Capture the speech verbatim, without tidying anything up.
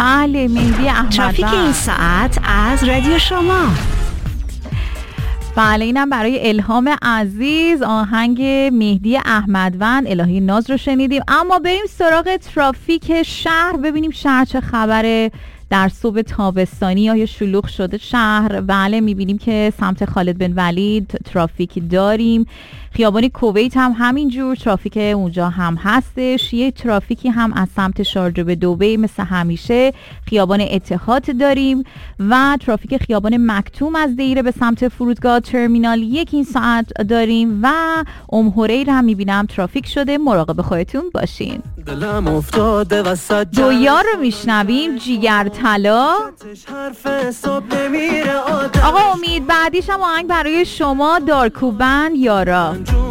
بله، مهدی احمدوند. ترافیک این ساعت از رادیو شما. بله، اینم برای الهام عزیز آهنگ مهدی احمدوند الهی ناز رو شنیدیم. اما بریم سراغ ترافیک شهر، ببینیم شهر چه خبره. در صبح تابستانی آیا شلوغ شده شهر؟ بله، میبینیم که سمت خالد بن ولید ترافیک داریم. خیابان کویت هم همینجور ترافیک اونجا هم هستش. یه ترافیکی هم از سمت شارجه به دبی مثل همیشه. خیابان اتحاد داریم و ترافیک خیابان مکتوم از دیره به سمت فرودگاه ترمینال یک این ساعت داریم و ام هریر هم میبینم ترافیک شده. مراقب خودتون باشین. دویا رو میشنویم، جیگر طلا. آقا امید بعدیش هم آهنگ برای شما، دارکوبند یارا.